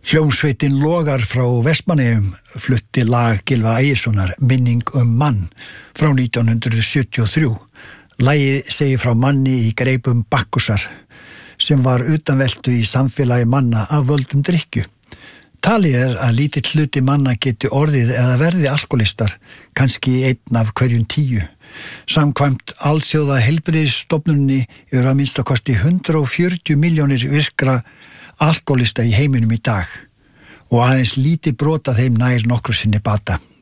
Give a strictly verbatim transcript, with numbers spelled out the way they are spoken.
Hljómsveitin Logar frá Vestmannaeyjum flutti lag Gylfa Ægissonar Minning um mann frá nítján hundruð sjötíu og þrjú. Lagið segir frá manni í greipum Bakkusar sem var utanveltu í samfélagi manna af völdum drykkju. Talið er að lítill hluti manna geti orðið eða verði alkoholistar, kannski einn af hverjum tíu. Samkvæmt alþjóða heilbrigðisstofnuninni eru að minnsta kosti hundrað og fjörutíu milljónir virkra alkoholista í heiminum í dag og aðeins lítið brot af þeim nær nokkru sinni bata.